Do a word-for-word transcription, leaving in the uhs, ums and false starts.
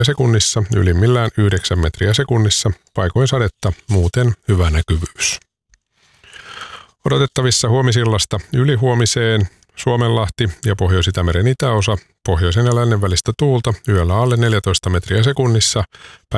sekunnissa, ylimmillään yhdeksän metriä sekunnissa, paikoin sadetta, muuten hyvä näkyvyys. Odotettavissa huomisillasta ylihuomiseen Suomenlahti ja Pohjois-Itämeren itäosa, pohjoisen ja lännen välistä tuulta, yöllä alle neljätoista metriä sekunnissa,